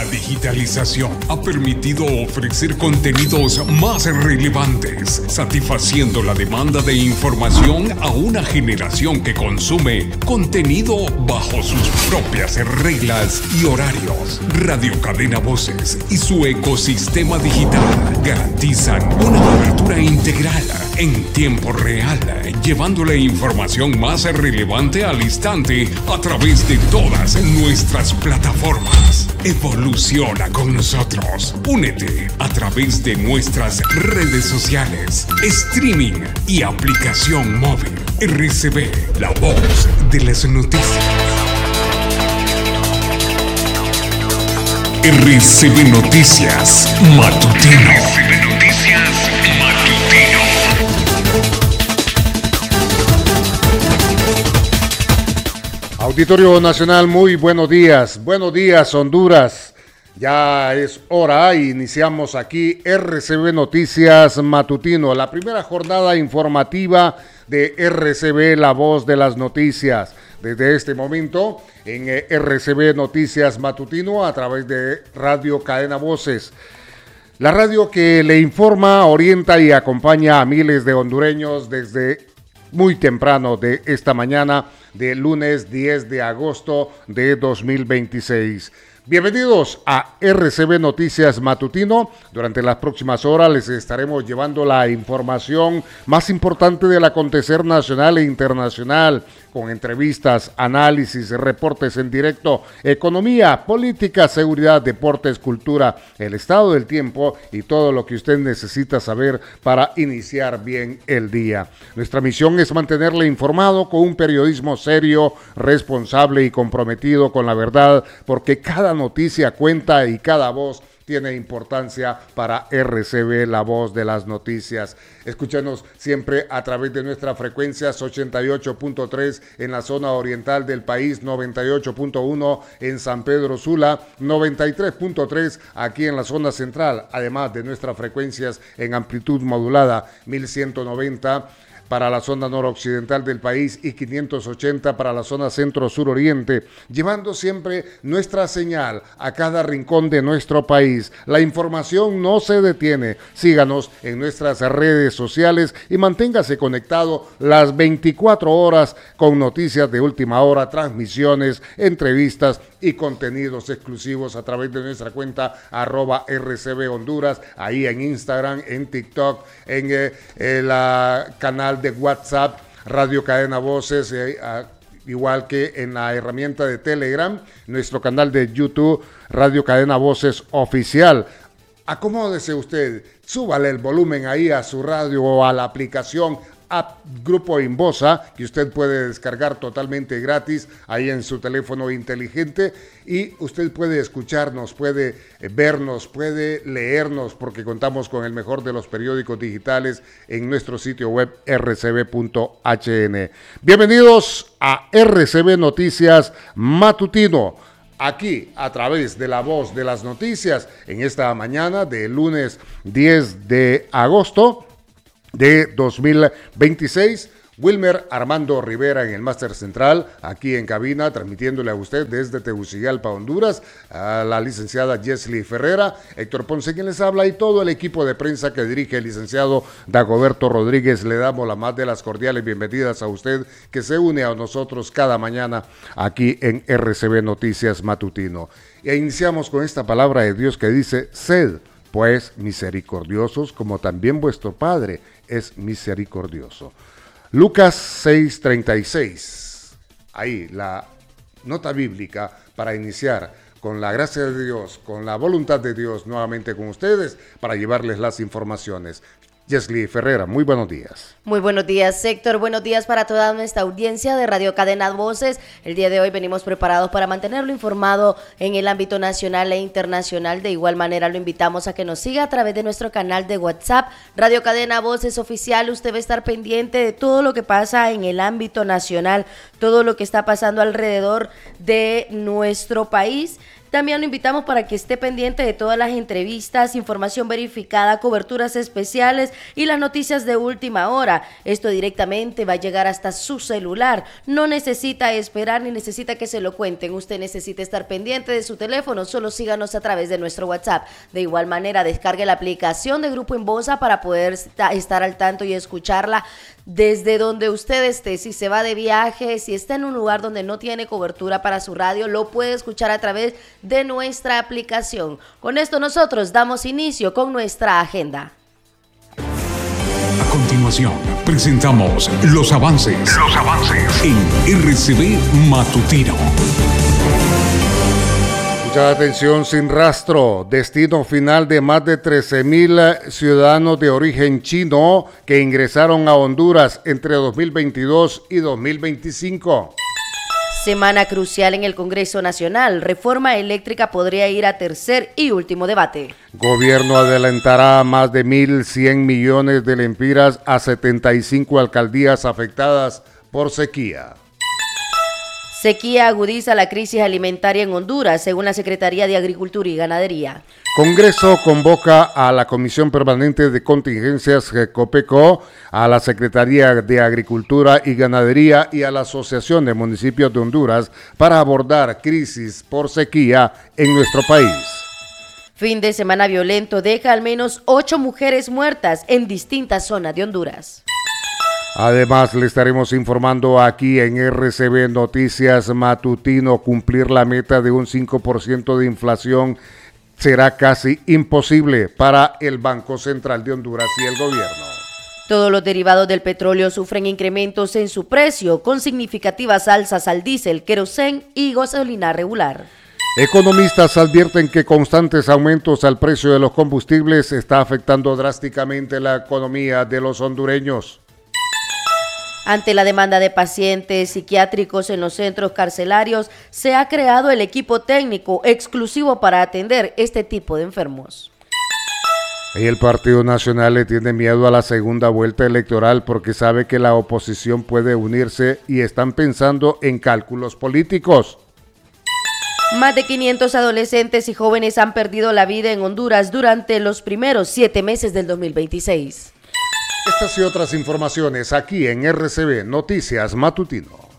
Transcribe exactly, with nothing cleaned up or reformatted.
La digitalización ha permitido ofrecer contenidos más relevantes, satisfaciendo la demanda de información a una generación que consume contenido bajo sus propias reglas y horarios. Radio Cadena Voces y su ecosistema digital garantizan una cobertura integral en tiempo real, llevando la información más relevante al instante a través de todas nuestras plataformas. Evoluciona con nosotros. Únete a través de nuestras redes sociales, streaming y aplicación móvil. R C B, la voz de las noticias. R C B Noticias Matutino. R C B Noticias Matutino. Auditorio Nacional, muy buenos días. Buenos días, Honduras. Ya es hora, iniciamos aquí R C B Noticias Matutino, la primera jornada informativa de R C B, la voz de las noticias. Desde este momento en R C B Noticias Matutino a través de Radio Cadena Voces. La radio que le informa, orienta y acompaña a miles de hondureños desde muy temprano de esta mañana de lunes diez de agosto de dos mil veintiséis. Bienvenidos a R C B Noticias Matutino. Durante las próximas horas les estaremos llevando la información más importante del acontecer nacional e internacional, con entrevistas, análisis, reportes en directo, economía, política, seguridad, deportes, cultura, el estado del tiempo y todo lo que usted necesita saber para iniciar bien el día. Nuestra misión es mantenerle informado con un periodismo serio, responsable y comprometido con la verdad, porque cada noticia cuenta y cada voz tiene importancia para R C B, la voz de las noticias. Escúchenos siempre a través de nuestras frecuencias ochenta y ocho punto tres en la zona oriental del país, noventa y ocho punto uno en San Pedro Sula, noventa y tres punto tres aquí en la zona central, además de nuestras frecuencias en amplitud modulada, mil ciento noventa para la zona noroccidental del país y quinientos ochenta para la zona centro-sur-oriente, llevando siempre nuestra señal a cada rincón de nuestro país. La información no se detiene. Síganos en nuestras redes sociales y manténgase conectado las veinticuatro horas con noticias de última hora, transmisiones, entrevistas y contenidos exclusivos a través de nuestra cuenta arroba R C B Honduras, ahí en Instagram, en TikTok, en eh, el uh, canal de WhatsApp, Radio Cadena Voces, eh, uh, igual que en la herramienta de Telegram, nuestro canal de YouTube, Radio Cadena Voces Oficial. Acomódese usted, súbale el volumen ahí a su radio o a la aplicación App Grupo Inbosa, que usted puede descargar totalmente gratis ahí en su teléfono inteligente, y usted puede escucharnos, puede vernos, puede leernos, porque contamos con el mejor de los periódicos digitales en nuestro sitio web r c b punto h n. Bienvenidos a R C B Noticias Matutino, aquí a través de la voz de las noticias en esta mañana de lunes diez de agosto de dos mil veintiséis. Wilmer Armando Rivera en el máster central, aquí en cabina, transmitiéndole a usted desde Tegucigalpa, Honduras, a la licenciada Jesly Ferrera, Héctor Ponce quien les habla y todo el equipo de prensa que dirige el licenciado Dagoberto Rodríguez. Le damos la más de las cordiales bienvenidas a usted que se une a nosotros cada mañana aquí en R C B Noticias Matutino. E iniciamos con esta palabra de Dios que dice: sed pues misericordiosos como también vuestro Padre es misericordioso. Lucas seis treinta y seis, ahí la nota bíblica para iniciar con la gracia de Dios, con la voluntad de Dios, nuevamente con ustedes para llevarles las informaciones. Jesly Ferrera, muy buenos días. Muy buenos días, Héctor. Buenos días para toda nuestra audiencia de Radio Cadena Voces. El día de hoy venimos preparados para mantenerlo informado en el ámbito nacional e internacional. De igual manera, lo invitamos a que nos siga a través de nuestro canal de WhatsApp, Radio Cadena Voces Oficial. Usted va a estar pendiente de todo lo que pasa en el ámbito nacional, todo lo que está pasando alrededor de nuestro país. También lo invitamos para que esté pendiente de todas las entrevistas, información verificada, coberturas especiales y las noticias de última hora. Esto directamente va a llegar hasta su celular. No necesita esperar ni necesita que se lo cuenten. Usted necesita estar pendiente de su teléfono. Solo síganos a través de nuestro WhatsApp. De igual manera, descargue la aplicación de Grupo Inbosa para poder estar al tanto y escucharla desde donde usted esté. Si se va de viaje, si está en un lugar donde no tiene cobertura para su radio, lo puede escuchar a través de nuestra aplicación. Con esto nosotros damos inicio con nuestra agenda. A continuación, presentamos los avances, los avances en R C B Matutino. Mucha atención, sin rastro, destino final de más de trece mil ciudadanos de origen chino que ingresaron a Honduras entre dos mil veintidós y dos mil veinticinco. Semana crucial en el Congreso Nacional. Reforma eléctrica podría ir a tercer y último debate. Gobierno adelantará más de mil cien millones de lempiras a setenta y cinco alcaldías afectadas por sequía. Sequía agudiza la crisis alimentaria en Honduras, según la Secretaría de Agricultura y Ganadería. Congreso convoca a la Comisión Permanente de Contingencias COPECO, a la Secretaría de Agricultura y Ganadería y a la Asociación de Municipios de Honduras para abordar crisis por sequía en nuestro país. Fin de semana violento deja al menos ocho mujeres muertas en distintas zonas de Honduras. Además, le estaremos informando aquí en R C B Noticias Matutino, cumplir la meta de un cinco por ciento de inflación será casi imposible para el Banco Central de Honduras y el gobierno. Todos los derivados del petróleo sufren incrementos en su precio, con significativas alzas al diésel, querosén y gasolina regular. Economistas advierten que constantes aumentos al precio de los combustibles está afectando drásticamente la economía de los hondureños. Ante la demanda de pacientes psiquiátricos en los centros carcelarios, se ha creado el equipo técnico exclusivo para atender este tipo de enfermos. Y el Partido Nacional le tiene miedo a la segunda vuelta electoral porque sabe que la oposición puede unirse y están pensando en cálculos políticos. Más de quinientos adolescentes y jóvenes han perdido la vida en Honduras durante los primeros siete meses del dos mil veintiséis. Estas y otras informaciones aquí en R C B Noticias Matutino.